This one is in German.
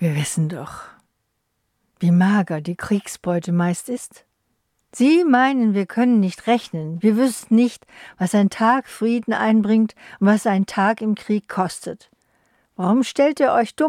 Wir wissen doch, wie mager die Kriegsbeute meist ist. Sie meinen, wir können nicht rechnen, wir wüssten nicht, was ein Tag Frieden einbringt und was ein Tag im Krieg kostet. Warum stellt ihr euch dumm